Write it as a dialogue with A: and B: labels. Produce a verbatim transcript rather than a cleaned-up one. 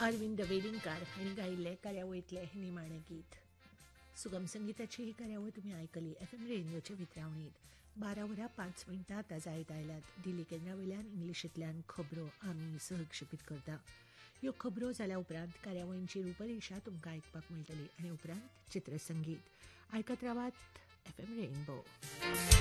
A: अरविंद वेलिंगकार हांणी गायिल्लें कार्यावळींतलें निमाणें गीत. सुगम संगीताची ही कार्यावळ तुमी आयकली एफ एम रेडिओचे वितरावणीत बारा वरां पांच मिनटां आतां जायत आयल्यात. दिल्ली केंद्रा वयल्यान इंग्लिशींतल्यान खबरो आमी सहक्षेपीत करता. ह्यो खबरो जाल्या उपरांत कार्यावळींची रुपरेषा तुमकां आयकपाक मेळटली आनी उपरांत चित्रसंगीत. आयकत रावात एफ एम रेनबो.